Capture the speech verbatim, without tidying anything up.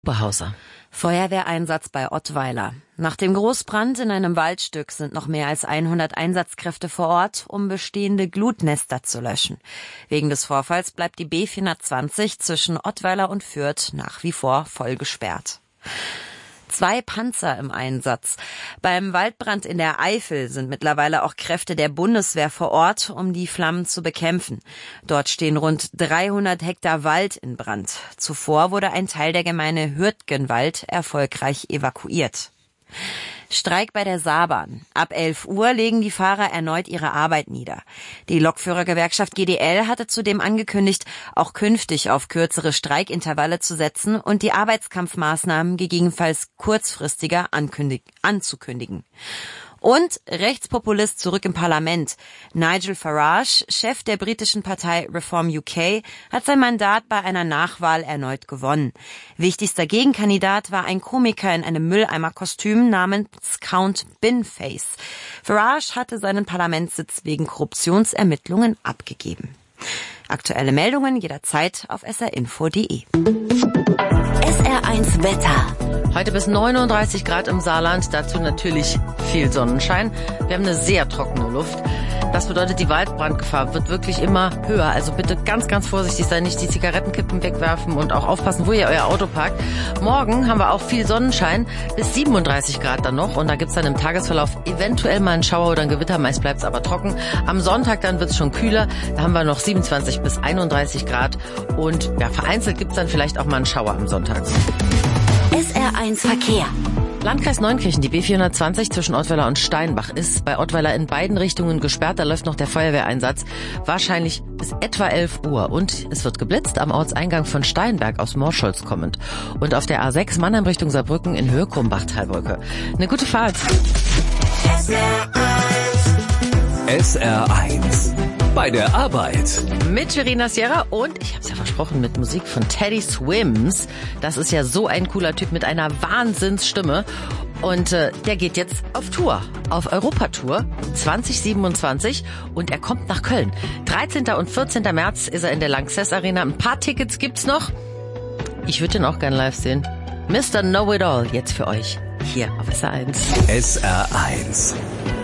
Hupe Hauser. Feuerwehreinsatz bei Ottweiler. Nach dem Großbrand in einem Waldstück sind noch mehr als hundert Einsatzkräfte vor Ort, um bestehende Glutnester zu löschen. Wegen des Vorfalls bleibt die B vierhundertzwanzig zwischen Ottweiler und Fürth nach wie vor voll gesperrt. Zwei Panzer im Einsatz. Beim Waldbrand in der Eifel sind mittlerweile auch Kräfte der Bundeswehr vor Ort, um die Flammen zu bekämpfen. Dort stehen rund dreihundert Hektar Wald in Brand. Zuvor wurde ein Teil der Gemeinde Hürtgenwald erfolgreich evakuiert. Streik bei der Saarbahn. Ab elf Uhr legen die Fahrer erneut ihre Arbeit nieder. Die Lokführergewerkschaft G D L hatte zudem angekündigt, auch künftig auf kürzere Streikintervalle zu setzen und die Arbeitskampfmaßnahmen gegebenenfalls kurzfristiger anzukündigen. Und Rechtspopulist zurück im Parlament. Nigel Farage, Chef der britischen Partei Reform U K, hat sein Mandat bei einer Nachwahl erneut gewonnen. Wichtigster Gegenkandidat war ein Komiker in einem Mülleimerkostüm namens Count Binface. Farage hatte seinen Parlamentssitz wegen Korruptionsermittlungen abgegeben. Aktuelle Meldungen jederzeit auf s r info punkt d e. S R eins Wetter. Heute bis neununddreißig Grad im Saarland, dazu natürlich viel Sonnenschein. Wir haben eine sehr trockene Luft. Das bedeutet, die Waldbrandgefahr wird wirklich immer höher. Also bitte ganz, ganz vorsichtig sein, nicht die Zigarettenkippen wegwerfen und auch aufpassen, wo ihr euer Auto parkt. Morgen haben wir auch viel Sonnenschein, bis siebenunddreißig Grad dann noch. Und da gibt's dann im Tagesverlauf eventuell mal einen Schauer oder ein Gewitter, meist bleibt's aber trocken. Am Sonntag dann wird's schon kühler, da haben wir noch siebenundzwanzig bis einunddreißig Grad. Und ja, vereinzelt gibt's dann vielleicht auch mal einen Schauer am Sonntag. S R eins Verkehr. Landkreis Neunkirchen, die B vierhundertzwanzig zwischen Ottweiler und Steinbach ist bei Ottweiler in beiden Richtungen gesperrt. Da läuft noch der Feuerwehreinsatz, wahrscheinlich bis etwa elf Uhr. Und es wird geblitzt am Ortseingang von Steinberg aus Morscholz kommend. Und auf der A sechs Mannheim Richtung Saarbrücken in Höhe Krumbach-Talbrücke. Eine gute Fahrt. S R eins. Bei der Arbeit. Mit Verena Sierra und, ich habe es ja versprochen, mit Musik von Teddy Swims. Das ist ja so ein cooler Typ mit einer Wahnsinnsstimme. Und äh, der geht jetzt auf Tour, auf Europatour zwanzig siebenundzwanzig und er kommt nach Köln. dreizehnten und vierzehnten März ist er in der Lanxess Arena. Ein paar Tickets gibt's noch. Ich würde ihn auch gern live sehen. Mister Know-It-All jetzt für euch hier auf S R eins. S R eins.